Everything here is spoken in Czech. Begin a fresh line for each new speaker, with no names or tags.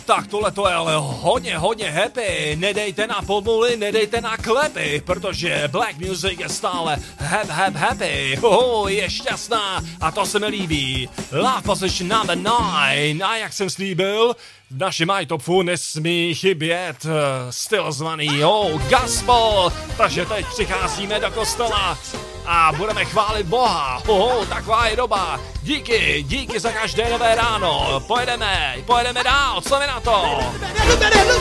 Tak tohle to je ale hodně happy. Nedejte na podmuly, nedejte na klepy, protože black music je stále happy. Je šťastná a to se mi líbí. Love Position number 9. A jak jsem slíbil, v našem iTopu nesmí chybět styl zvaný gospel. Takže teď přicházíme do kostela a budeme chválit Boha. Taková je doba. Díky za každé nové ráno. Pojedeme dál, co mi na to?